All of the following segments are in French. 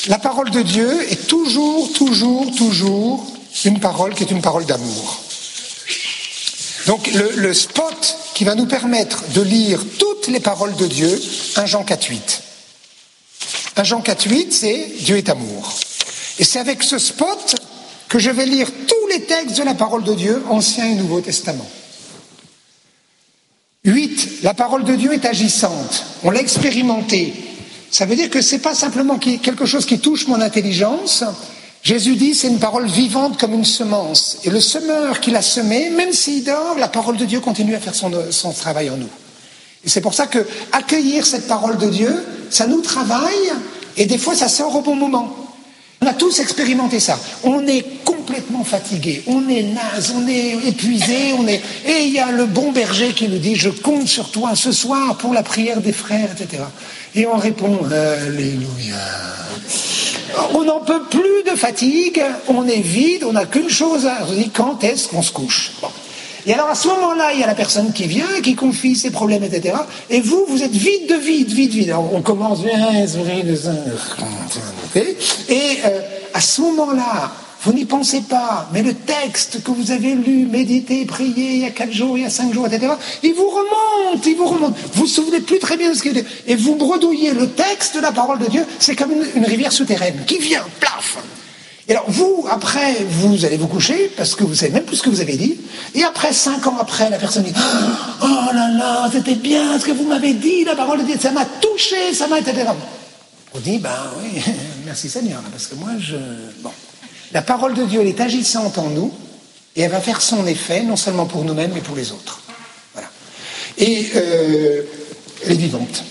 La parole de Dieu est toujours une parole qui est une parole d'amour. Donc le spot qui va nous permettre de lire toutes les paroles de Dieu, 1 Jean 4,8. 1 Jean 4,8, c'est Dieu est amour. Et c'est avec ce spot que je vais lire tous les textes de la parole de Dieu, Ancien et Nouveau Testament. 8, la parole de Dieu est agissante. On l'a expérimenté. Ça veut dire que c'est pas simplement quelque chose qui touche mon intelligence. Jésus dit c'est une parole vivante comme une semence. Et le semeur qui l'a semé, même s'il dort, la parole de Dieu continue à faire son travail en nous. Et c'est pour ça que accueillir cette parole de Dieu, ça nous travaille et des fois ça sort au bon moment. On a tous expérimenté ça. On est complètement fatigué, on est naze, on est épuisé, et il y a le bon berger qui nous dit « Je compte sur toi ce soir pour la prière des frères, etc. » Et on répond « Alléluia ». On n'en peut plus de fatigue, on est vide, on n'a qu'une chose à dire, quand est-ce qu'on se couche ? Bon. Et alors à ce moment-là, il y a la personne qui vient, qui confie ses problèmes, etc. Et vous êtes vide. Alors on commence, et à ce moment-là, vous n'y pensez pas, mais le texte que vous avez lu, médité, prié il y a 4 jours, il y a 5 jours, etc., il vous remonte. Vous vous souvenez plus très bien de ce qu'il dit. Et vous bredouillez le texte de la parole de Dieu, c'est comme une rivière souterraine qui vient, plaf. Et alors vous, après, vous allez vous coucher, parce que vous savez même plus ce que vous avez dit, et après, 5 ans après, la personne dit « Oh là là, c'était bien ce que vous m'avez dit, la parole de Dieu, ça m'a touché, ça m'a été... » On dit « Ben oui, merci Seigneur, parce que moi, Bon. La parole de Dieu, elle est agissante en nous, et elle va faire son effet, non seulement pour nous-mêmes, mais pour les autres. Voilà. Et elle est vivante.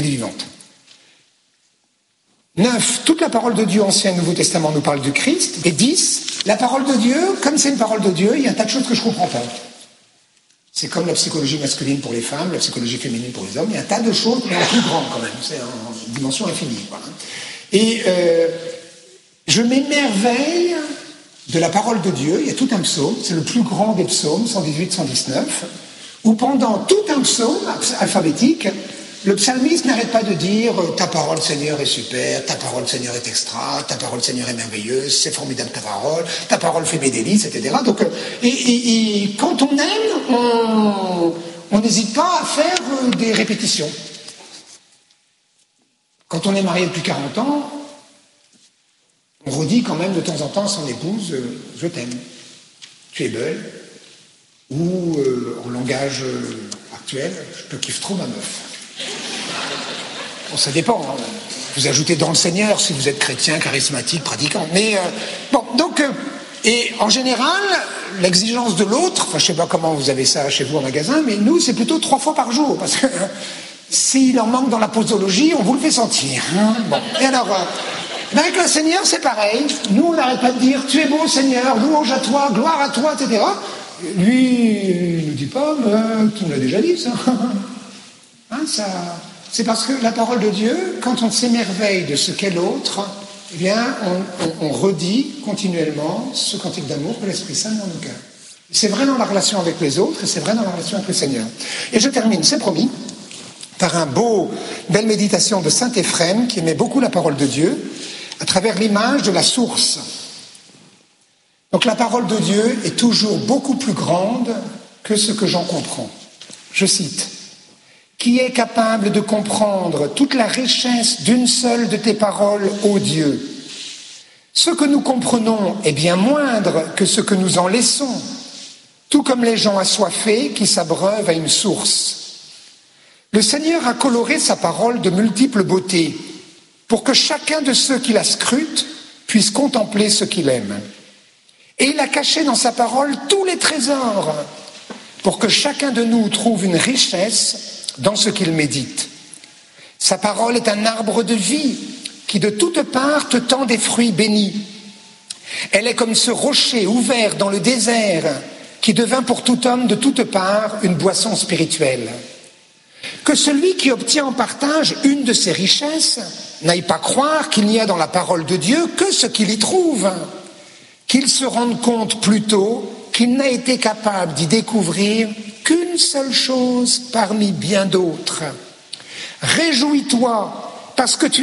9, toute la parole de Dieu, Ancien et Nouveau Testament, nous parle du Christ. Et 10, la parole de Dieu, comme c'est une parole de Dieu, il y a un tas de choses que je ne comprends pas. C'est comme la psychologie masculine pour les femmes, la psychologie féminine pour les hommes, il y a un tas de choses, mais la plus grande quand même, c'est en dimension infinie. Voilà. Et je m'émerveille de la parole de Dieu, il y a tout un psaume, c'est le plus grand des psaumes, 118-119, où pendant tout un psaume alphabétique, le psalmiste n'arrête pas de dire « Ta parole, Seigneur, est super, ta parole, Seigneur, est extra, ta parole, Seigneur, est merveilleuse, c'est formidable ta parole fait mes délices, etc. » Donc, et quand on aime, on n'hésite pas à faire des répétitions. Quand on est marié depuis 40 ans, on redit quand même de temps en temps à son épouse « Je t'aime, tu es belle » ou en langage actuel « Je te kiffe trop ma meuf ». Bon, ça dépend. Hein. Vous ajoutez dans le Seigneur si vous êtes chrétien, charismatique, pratiquant. Mais et en général, l'exigence de l'autre, je ne sais pas comment vous avez ça chez vous en magasin, mais nous, c'est plutôt 3 fois par jour, parce que s'il en manque dans la posologie, on vous le fait sentir. Hein. Bon. Et alors, avec le Seigneur, c'est pareil. Nous, on n'arrête pas de dire, tu es beau Seigneur, louange à toi, gloire à toi, etc. Lui, il ne nous dit pas, mais tu me l'as déjà dit, ça. Hein, c'est parce que la parole de Dieu, quand on s'émerveille de ce qu'est l'autre, eh bien, on redit continuellement ce cantique d'amour que l'Esprit Saint dans nos cœurs. C'est vrai dans la relation avec les autres et c'est vrai dans la relation avec le Seigneur. Et je termine, c'est promis, par belle méditation de saint Éphrem qui aimait beaucoup la parole de Dieu à travers l'image de la source. Donc la parole de Dieu est toujours beaucoup plus grande que ce que j'en comprends. Je cite. Qui est capable de comprendre toute la richesse d'une seule de tes paroles, ô Dieu ? Ce que nous comprenons est bien moindre que ce que nous en laissons, tout comme les gens assoiffés qui s'abreuvent à une source. Le Seigneur a coloré sa parole de multiples beautés, pour que chacun de ceux qui la scrutent puisse contempler ce qu'il aime. Et il a caché dans sa parole tous les trésors, pour que chacun de nous trouve une richesse dans ce qu'il médite. Sa parole est un arbre de vie qui de toutes parts te tend des fruits bénis. Elle est comme ce rocher ouvert dans le désert qui devint pour tout homme de toutes parts une boisson spirituelle. Que celui qui obtient en partage une de ces richesses n'aille pas croire qu'il n'y a dans la parole de Dieu que ce qu'il y trouve, qu'il se rende compte plutôt qu'il n'a été capable d'y découvrir qu'une seule chose parmi bien d'autres. Réjouis-toi parce que tu